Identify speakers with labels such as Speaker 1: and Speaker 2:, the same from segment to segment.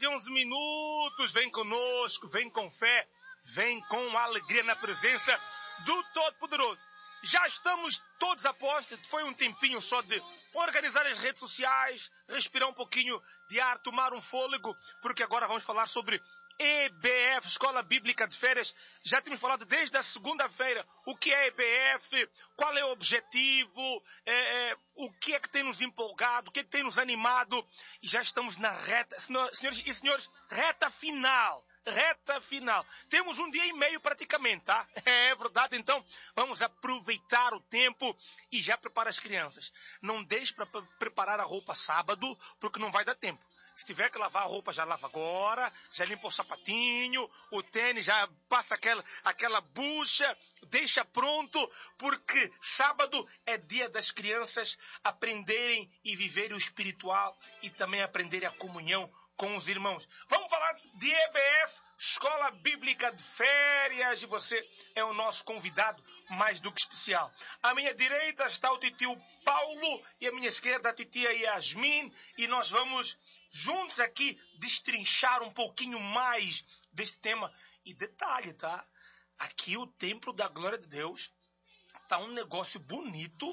Speaker 1: 11 minutos. Vem conosco, vem com fé, vem com alegria na presença do Todo-Poderoso. Já estamos todos a posto. Foi um tempinho só de organizar as redes sociais, respirar um pouquinho de ar, tomar um fôlego, porque agora vamos falar sobre EBF, Escola Bíblica de Férias. Já temos falado desde a segunda-feira o que é EBF, qual é o objetivo, o que é que tem nos empolgado, o que é que tem nos animado. E já estamos na reta, senhoras e senhores, reta final. Temos um dia e meio praticamente, tá? É verdade, então vamos aproveitar o tempo e já prepara as crianças. Não deixe para preparar a roupa sábado, porque não vai dar tempo. Se tiver que lavar a roupa, já lava agora, já limpa o sapatinho, o tênis, já passa aquela bucha, deixa pronto, porque sábado é dia das crianças aprenderem e viverem o espiritual e também aprenderem a comunhão com os irmãos. Vamos falar de EBF, Escola Bíblica de Férias, e você é o nosso convidado mais do que especial. À minha direita está o titio Paulo e à minha esquerda a titia Yasmin, e nós vamos juntos aqui destrinchar um pouquinho mais deste tema. E detalhe, tá? Aqui o Templo da Glória de Deus tá um negócio bonito.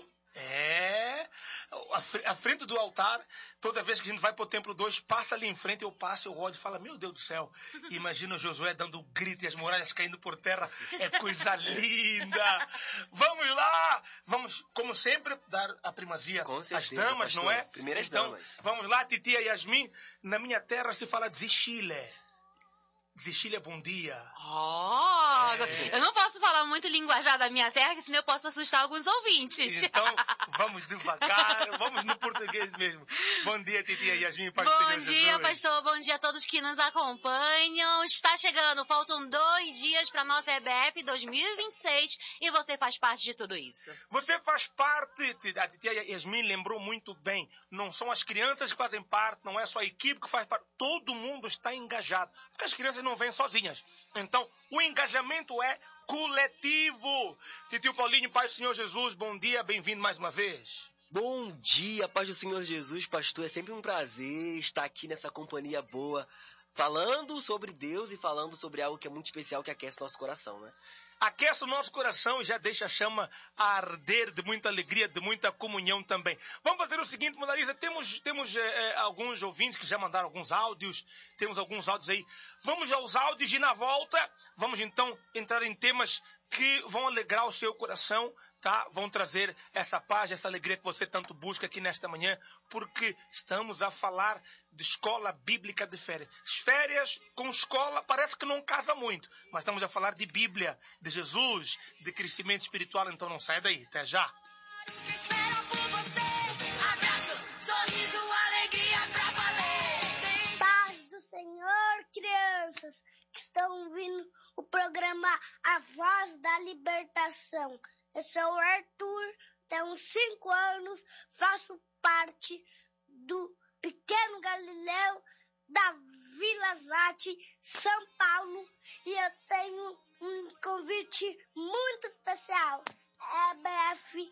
Speaker 1: À frente do altar, toda vez que a gente vai para o templo 2, passa ali em frente, eu passo, eu olho e falo, meu Deus do céu, imagina o Josué dando um grito e as muralhas caindo por terra, é coisa linda. Vamos lá, vamos, como sempre, dar a primazia às damas, pastor, não é?
Speaker 2: Primeiras
Speaker 1: então,
Speaker 2: damas.
Speaker 1: Vamos lá, titia Yasmin, na minha terra se fala Zixile. Zixile, bom dia.
Speaker 3: Eu não posso falar muito linguajar da minha terra, que senão eu posso assustar alguns ouvintes.
Speaker 1: Então, vamos devagar, vamos no português mesmo. Bom dia, titia Yasmin, Pai do Senhor Jesus.
Speaker 3: Bom dia, pastor, bom dia a todos que nos acompanham. Está chegando, faltam 2 dias para a nossa EBF 2026 e você faz parte de tudo isso.
Speaker 1: Você faz parte, a titia Yasmin lembrou muito bem, não são as crianças que fazem parte, não é só a equipe que faz parte, todo mundo está engajado, porque as crianças não vêm sozinhas. Então, o engajamento é coletivo. Titio Paulinho, Pai do Senhor Jesus, bom dia, bem-vindo mais uma vez.
Speaker 2: Bom dia, Pai do Senhor Jesus, pastor. É sempre um prazer estar aqui nessa companhia boa, falando sobre Deus e falando sobre algo que é muito especial, que aquece nosso coração, né?
Speaker 1: Aquece o nosso coração e já deixa a chama arder de muita alegria, de muita comunhão também. Vamos fazer o seguinte, Monalisa, temos alguns ouvintes que já mandaram alguns áudios, temos alguns áudios aí. Vamos aos áudios e na volta vamos então entrar em temas que vão alegrar o seu coração, tá? Vão trazer essa paz, essa alegria que você tanto busca aqui nesta manhã, porque estamos a falar de Escola Bíblica de Férias. Férias com escola parece que não casa muito, mas estamos a falar de Bíblia, de Jesus, de crescimento espiritual, então não sai daí. Até já!
Speaker 4: Paz do Senhor, crianças que estão ouvindo o programa A Voz da Libertação. Eu sou o Arthur, tenho 5 anos, faço parte do Pequeno Galileu da Vila Zate, São Paulo, e eu tenho um convite muito especial. EBF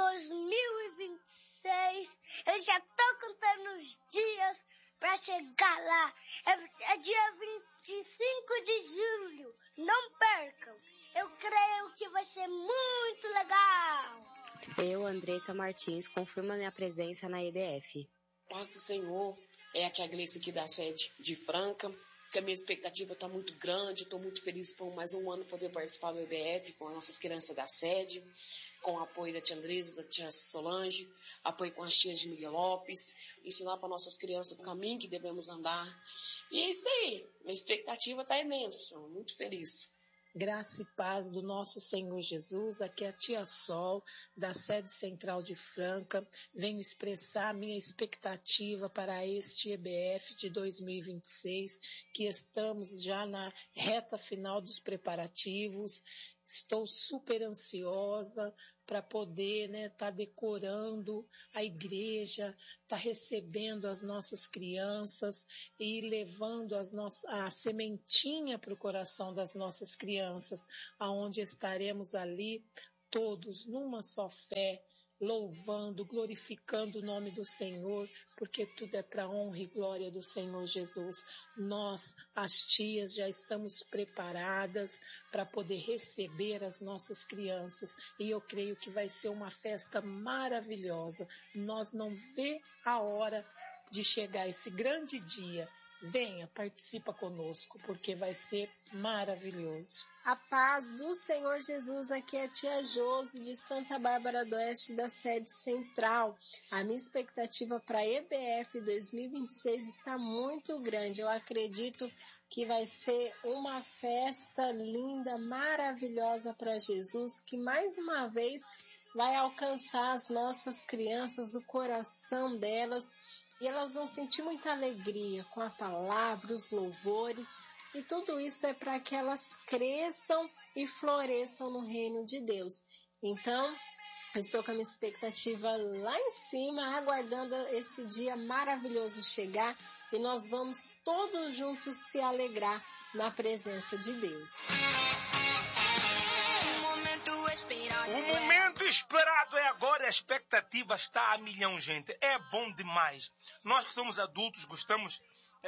Speaker 4: 2026, eu já estou contando os dias para chegar lá. É dia 25 de julho, não percam. Eu creio que vai ser muito legal.
Speaker 5: Eu, Andressa Martins, confirmo a minha presença na EBF.
Speaker 6: Paz do Senhor, é a tia Gleice aqui da sede de Franca, que a minha expectativa está muito grande, estou muito feliz por mais um ano poder participar do EBF com as nossas crianças da sede, com o apoio da tia Andresa, da tia Solange, apoio com as tias de Miguel Lopes, ensinar para nossas crianças o caminho que devemos andar. E é isso aí, minha expectativa está imensa, muito feliz.
Speaker 7: Graça e paz do nosso Senhor Jesus, aqui é a tia Sol, da sede central de Franca. Venho expressar minha expectativa para este EBF de 2026, que estamos já na reta final dos preparativos. Estou super ansiosa para poder tá decorando a igreja, tá recebendo as nossas crianças e levando a sementinha para o coração das nossas crianças, aonde estaremos ali todos numa só fé, louvando, glorificando o nome do Senhor, porque tudo é para a honra e glória do Senhor Jesus. Nós, as tias, já estamos preparadas para poder receber as nossas crianças e eu creio que vai ser uma festa maravilhosa. Nós não vê a hora de chegar esse grande dia. Venha, participa conosco, porque vai ser maravilhoso.
Speaker 8: A paz do Senhor Jesus, aqui é a tia Josi de Santa Bárbara do Oeste, da sede central. A minha expectativa para a EBF 2026 está muito grande. Eu acredito que vai ser uma festa linda, maravilhosa para Jesus, que mais uma vez vai alcançar as nossas crianças, o coração delas, e elas vão sentir muita alegria com a palavra, os louvores, e tudo isso é para que elas cresçam e floresçam no reino de Deus. Então, eu estou com a minha expectativa lá em cima, aguardando esse dia maravilhoso chegar, e nós vamos todos juntos se alegrar na presença de Deus.
Speaker 1: O momento esperado é agora, a expectativa está a milhão, gente. É bom demais. Nós que somos adultos, gostamos,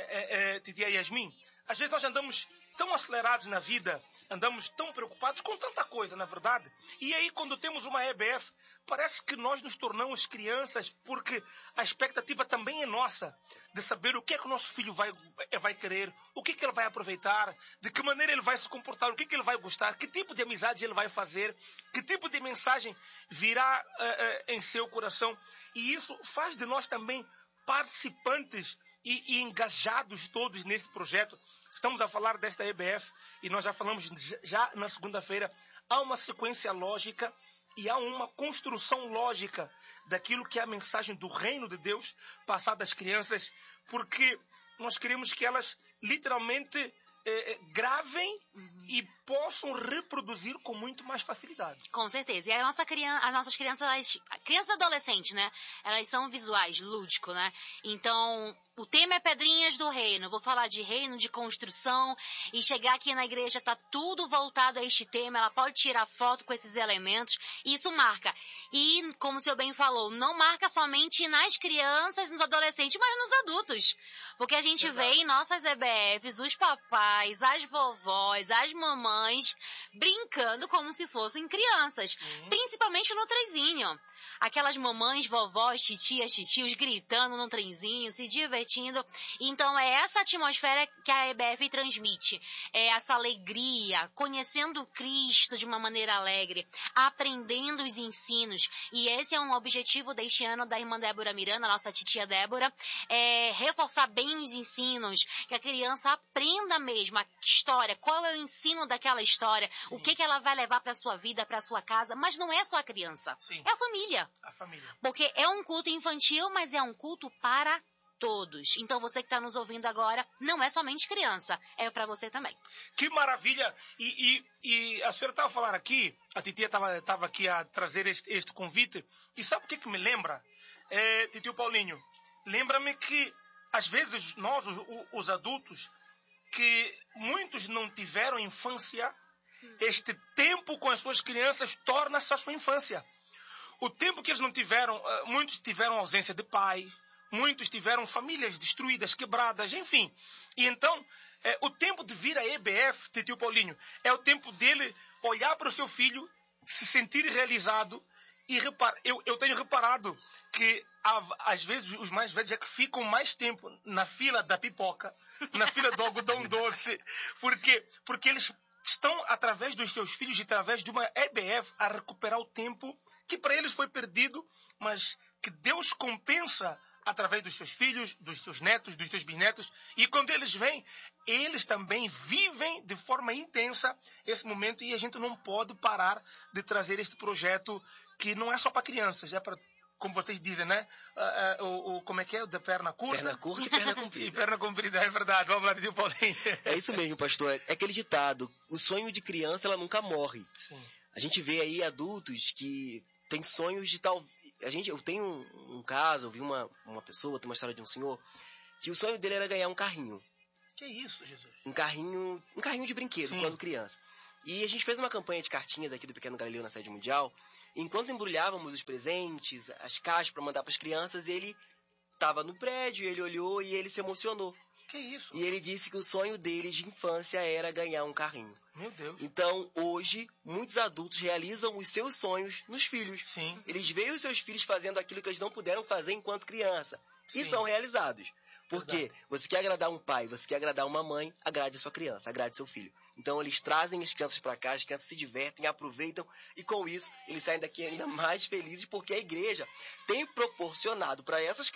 Speaker 1: Titia Yasmin, às vezes nós andamos tão acelerados na vida, andamos tão preocupados com tanta coisa, na verdade. E aí, quando temos uma EBF, parece que nós nos tornamos crianças, porque a expectativa também é nossa, de saber o que é que o nosso filho vai querer, o que é que ele vai aproveitar, de que maneira ele vai se comportar, o que é que ele vai gostar, que tipo de amizade ele vai fazer, que tipo de mensagem virá em seu coração. E isso faz de nós também participantes e engajados todos nesse projeto. Estamos a falar desta EBF e nós já falamos já na segunda-feira. Há uma sequência lógica e há uma construção lógica daquilo que é a mensagem do reino de Deus passada às crianças, porque nós queremos que elas literalmente gravem e possam reproduzir com muito mais facilidade.
Speaker 3: Com certeza. E as nossas crianças e adolescentes, né? Elas são visuais, lúdico, né? Então, o tema é Pedrinhas do Reino. Vou falar de reino, de construção, e chegar aqui na igreja tá tudo voltado a este tema. Ela pode tirar foto com esses elementos, e isso marca. E, como o senhor bem falou, não marca somente nas crianças, nos adolescentes, mas nos adultos. Porque a gente vê em nossas EBFs os papais, as vovós, as mamães brincando como se fossem crianças. Principalmente no trenzinho. Aquelas mamães, vovós, titias, titios gritando no trenzinho, se divertindo. Então é essa atmosfera que a EBF transmite. É essa alegria, conhecendo Cristo de uma maneira alegre, aprendendo os ensinos. E esse é um objetivo deste ano da irmã Débora Miranda, nossa titia Débora, reforçar bem os ensinos, que a criança aprenda mesmo a história, qual é o ensino daquela história, o que ela vai levar para a sua vida, para a sua casa. Mas não é só a criança, é a família.
Speaker 1: A família.
Speaker 3: Porque é um culto infantil, mas é um culto para todos. Então você que está nos ouvindo agora, não é somente criança, é para você também.
Speaker 1: Que maravilha! E a senhora estava falando aqui, a titia estava aqui a trazer este convite, e sabe o que me lembra? Titio Paulinho, lembra-me que às vezes nós, os adultos, que muitos não tiveram infância, este tempo com as suas crianças torna-se a sua infância. O tempo que eles não tiveram, muitos tiveram ausência de pai, muitos tiveram famílias destruídas, quebradas, enfim. E então, o tempo de vir à EBF, titio Paulinho, é o tempo dele olhar para o seu filho, se sentir realizado. E eu tenho reparado que às vezes os mais velhos é que ficam mais tempo na fila da pipoca, na fila do algodão doce, porque eles estão, através dos seus filhos e através de uma EBF, a recuperar o tempo que para eles foi perdido, mas que Deus compensa através dos seus filhos, dos seus netos, dos seus bisnetos. E quando eles vêm, eles também vivem de forma intensa esse momento, e a gente não pode parar de trazer este projeto que não é só para crianças, é para, como vocês dizem, né? Como é que é? O da perna curta?
Speaker 2: Perna curta e perna comprida.
Speaker 1: E perna comprida, é verdade. Vamos lá, tio Paulinho.
Speaker 2: É isso mesmo, pastor. É aquele ditado, o sonho de criança, ela nunca morre.
Speaker 1: Sim.
Speaker 2: A gente vê aí adultos que têm sonhos de tal... Eu tenho um caso, eu vi uma pessoa, tem uma história de um senhor, que o sonho dele era ganhar um carrinho.
Speaker 1: Que isso, Jesus?
Speaker 2: Um carrinho de brinquedo,
Speaker 1: Sim.
Speaker 2: quando criança. E a gente fez uma campanha de cartinhas aqui do Pequeno Galileu na sede mundial, enquanto embrulhávamos os presentes, as caixas para mandar para as crianças, ele estava no prédio, ele olhou e ele se emocionou.
Speaker 1: Que isso?
Speaker 2: E ele disse que o sonho dele de infância era ganhar um carrinho.
Speaker 1: Meu Deus.
Speaker 2: Então, hoje, muitos adultos realizam os seus sonhos nos filhos.
Speaker 1: Sim.
Speaker 2: Eles veem os seus filhos fazendo aquilo que eles não puderam fazer enquanto criança. E
Speaker 1: Sim.
Speaker 2: são realizados. Porque
Speaker 1: Verdade.
Speaker 2: você quer agradar um pai, você quer agradar uma mãe, agrade a sua criança, agrade seu filho. Então, eles trazem as crianças para cá, as crianças se divertem, aproveitam. E com isso, eles saem daqui ainda mais felizes, porque a igreja tem proporcionado para essas